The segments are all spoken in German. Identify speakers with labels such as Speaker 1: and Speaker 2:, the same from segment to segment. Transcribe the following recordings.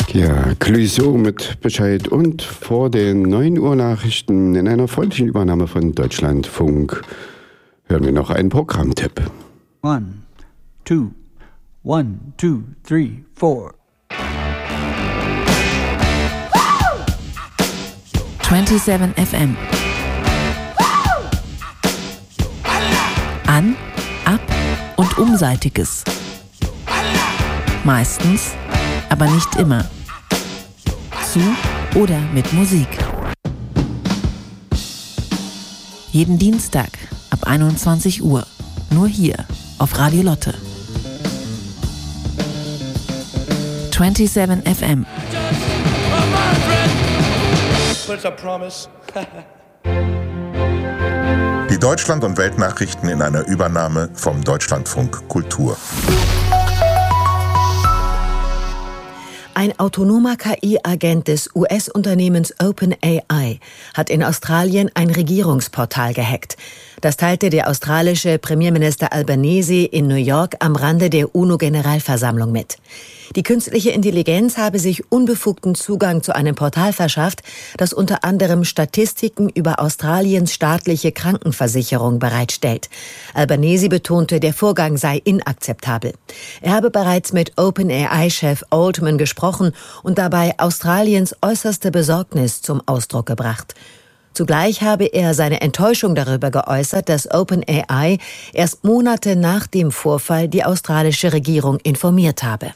Speaker 1: Ja, Clouseau mit Bescheid und vor den 9 Uhr Nachrichten in einer freundlichen Übernahme von Deutschlandfunk hören wir noch einen Programmtipp.
Speaker 2: 1, 2, 1, 2, 3, 4.
Speaker 3: 27 FM. An, ab und umseitiges. Meistens, aber nicht immer. Zu oder mit Musik. Jeden Dienstag ab 21 Uhr. Nur hier auf Radio Lotte. 27 FM.
Speaker 4: Die Deutschland- und Weltnachrichten in einer Übernahme vom Deutschlandfunk Kultur.
Speaker 5: Ein autonomer KI-Agent des US-Unternehmens OpenAI hat in Australien ein Regierungsportal gehackt. Das teilte der australische Premierminister Albanese in New York am Rande der UNO-Generalversammlung mit. Die künstliche Intelligenz habe sich unbefugten Zugang zu einem Portal verschafft, das unter anderem Statistiken über Australiens staatliche Krankenversicherung bereitstellt. Albanese betonte, der Vorgang sei inakzeptabel. Er habe bereits mit OpenAI-Chef Altman gesprochen und dabei Australiens äußerste Besorgnis zum Ausdruck gebracht. Zugleich habe er seine Enttäuschung darüber geäußert, dass OpenAI erst Monate nach dem Vorfall die australische Regierung informiert habe.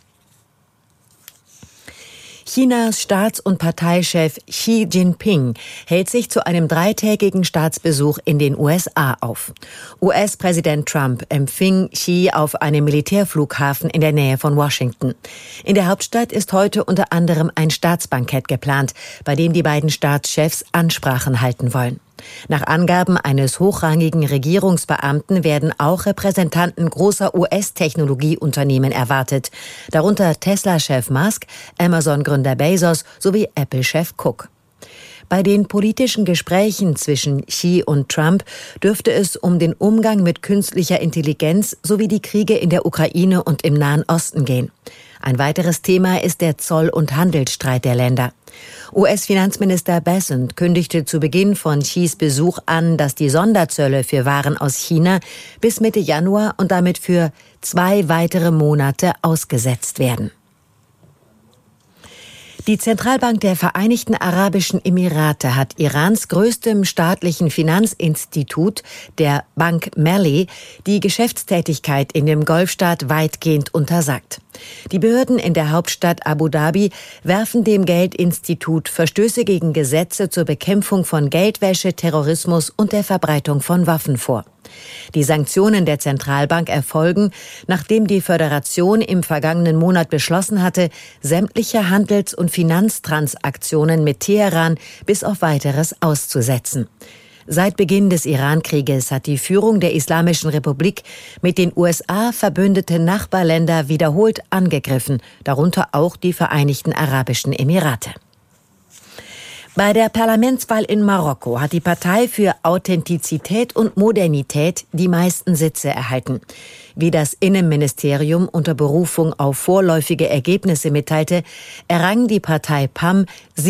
Speaker 5: Chinas Staats- und Parteichef Xi Jinping hält sich zu einem 3-tägigen Staatsbesuch in den USA auf. US-Präsident Trump empfing Xi auf einem Militärflughafen in der Nähe von Washington. In der Hauptstadt ist heute unter anderem ein Staatsbankett geplant, bei dem die beiden Staatschefs Ansprachen halten wollen. Nach Angaben eines hochrangigen Regierungsbeamten werden auch Repräsentanten großer US-Technologieunternehmen erwartet, darunter Tesla-Chef Musk, Amazon-Gründer Bezos sowie Apple-Chef Cook. Bei den politischen Gesprächen zwischen Xi und Trump dürfte es um den Umgang mit künstlicher Intelligenz sowie die Kriege in der Ukraine und im Nahen Osten gehen. Ein weiteres Thema ist der Zoll- und Handelsstreit der Länder. US-Finanzminister Bessent kündigte zu Beginn von Xis Besuch an, dass die Sonderzölle für Waren aus China bis Mitte Januar und damit für 2 weitere Monate ausgesetzt werden. Die Zentralbank der Vereinigten Arabischen Emirate hat Irans größtem staatlichen Finanzinstitut, der Bank Melli, die Geschäftstätigkeit in dem Golfstaat weitgehend untersagt. Die Behörden in der Hauptstadt Abu Dhabi werfen dem Geldinstitut Verstöße gegen Gesetze zur Bekämpfung von Geldwäsche, Terrorismus und der Verbreitung von Waffen vor. Die Sanktionen der Zentralbank erfolgen, nachdem die Föderation im vergangenen Monat beschlossen hatte, sämtliche Handels- und Finanztransaktionen mit Teheran bis auf Weiteres auszusetzen. Seit Beginn des Iran-Krieges hat die Führung der Islamischen Republik mit den USA verbündete Nachbarländer wiederholt angegriffen, darunter auch die Vereinigten Arabischen Emirate. Bei der Parlamentswahl in Marokko hat die Partei für Authentizität und Modernität die meisten Sitze erhalten. Wie das Innenministerium unter Berufung auf vorläufige Ergebnisse mitteilte, errang die Partei PAM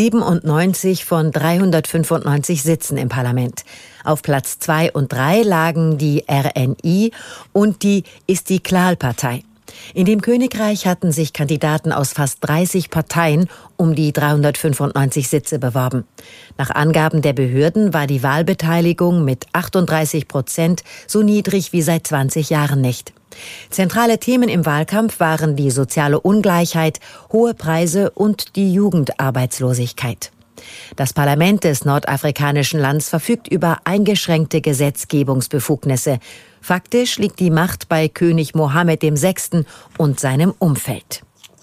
Speaker 5: 97 von 395 Sitzen im Parlament. Auf Platz 2 und 3 lagen die RNI und die Istiklal-Partei. In dem Königreich hatten sich Kandidaten aus fast 30 Parteien um die 395 Sitze beworben. Nach Angaben der Behörden war die Wahlbeteiligung mit 38% so niedrig wie seit 20 Jahren nicht. Zentrale Themen im Wahlkampf waren die soziale Ungleichheit, hohe Preise und die Jugendarbeitslosigkeit. Das Parlament des nordafrikanischen Landes verfügt über eingeschränkte Gesetzgebungsbefugnisse. Faktisch liegt die Macht bei König Mohammed VI. Und seinem Umfeld.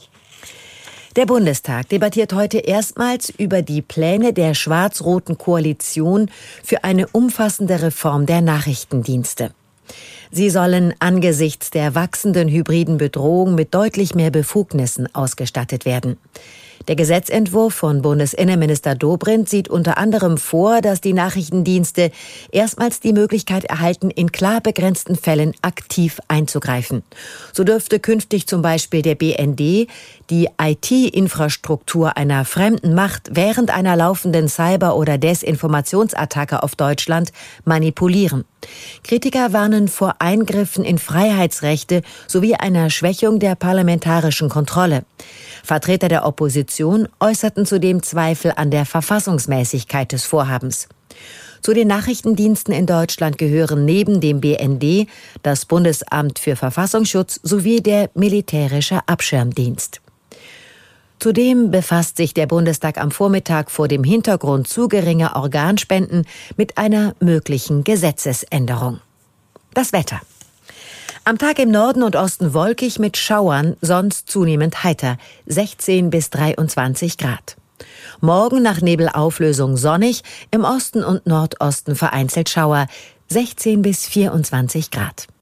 Speaker 5: Der Bundestag debattiert heute erstmals über die Pläne der schwarz-roten Koalition für eine umfassende Reform der Nachrichtendienste. Sie sollen angesichts der wachsenden hybriden Bedrohung mit deutlich mehr Befugnissen ausgestattet werden. Der Gesetzentwurf von Bundesinnenminister Dobrindt sieht unter anderem vor, dass die Nachrichtendienste erstmals die Möglichkeit erhalten, in klar begrenzten Fällen aktiv einzugreifen. So dürfte künftig zum Beispiel der BND die IT-Infrastruktur einer fremden Macht während einer laufenden Cyber- oder Desinformationsattacke auf Deutschland manipulieren. Kritiker warnen vor Eingriffen in Freiheitsrechte sowie einer Schwächung der parlamentarischen Kontrolle. Vertreter der Opposition äußerten zudem Zweifel an der Verfassungsmäßigkeit des Vorhabens. Zu den Nachrichtendiensten in Deutschland gehören neben dem BND das Bundesamt für Verfassungsschutz sowie der Militärische Abschirmdienst. Zudem befasst sich der Bundestag am Vormittag vor dem Hintergrund zu geringer Organspenden mit einer möglichen Gesetzesänderung. Das Wetter. Am Tag im Norden und Osten wolkig mit Schauern, sonst zunehmend heiter, 16 bis 23 Grad. Morgen nach Nebelauflösung sonnig, im Osten und Nordosten vereinzelt Schauer, 16 bis 24 Grad.